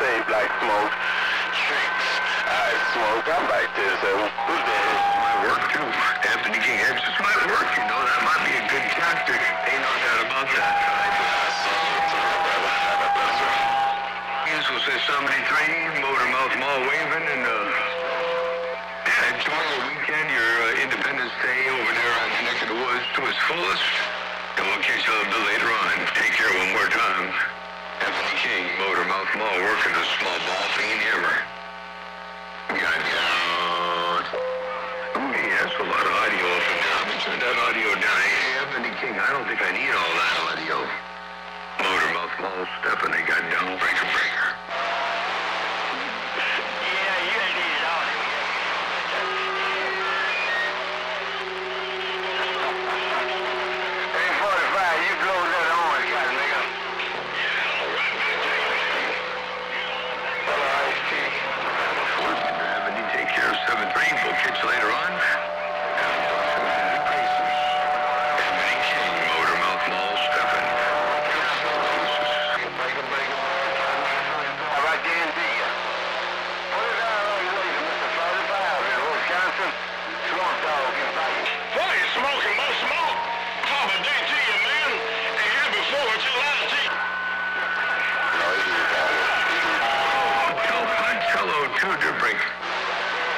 tape like smoke. Tricks. I smoke. I like this. Who's that? My work too. Anthony King. It's just my work, you know. That might be a good tactic. Ain't no doubt about that. We'll say 73, Motormouth Mall waving, and enjoy the weekend, your Independence Day over there on the neck of the woods to its fullest. And we'll catch you a little bit later on. Take care one more time. Anthony King, Motormouth Mall, working a small ball thing hammer. Got down. Oh, yeah, that's a lot of audio up and down. Turn that audio down. Hey, Anthony King, I don't think I need all that audio. Motormouth Mall stepping